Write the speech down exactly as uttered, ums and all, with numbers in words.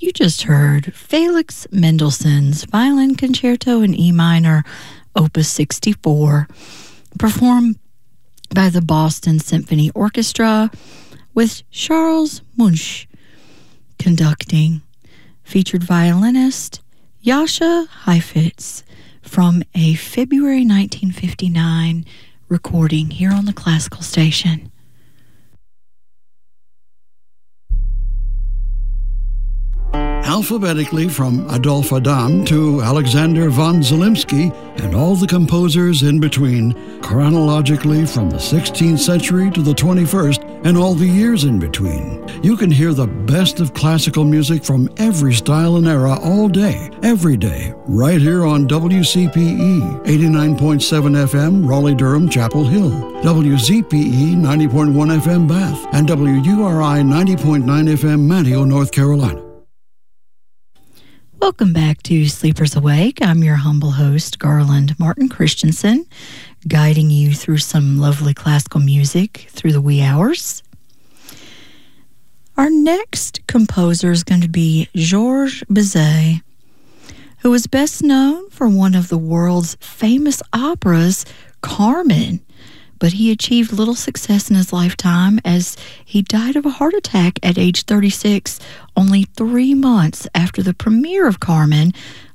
You just heard Felix Mendelssohn's Violin Concerto in E minor, Opus sixty-four, performed by the Boston Symphony Orchestra with Charles Munch conducting. Featured violinist Jascha Heifetz from a February nineteen fifty-nine recording here on the Classical Station. Alphabetically from Adolf Adam to Alexander von Zelensky and all the composers in between, chronologically from the sixteenth century to the twenty-first and all the years in between. You can hear the best of classical music from every style and era all day, every day, right here on W C P E eighty-nine point seven F M, Raleigh-Durham, Chapel Hill, W Z P E ninety point one F M, Bath, and W U R I ninety point nine F M, Manteo, North Carolina. Welcome back to Sleepers Awake. I'm your humble host, Garland Martin Christensen, guiding you through some lovely classical music through the wee hours. Our next composer is going to be Georges Bizet, who is best known for one of the world's famous operas, Carmen. But he achieved little success in his lifetime as he died of a heart attack at age thirty-six, only three months after the premiere of Carmen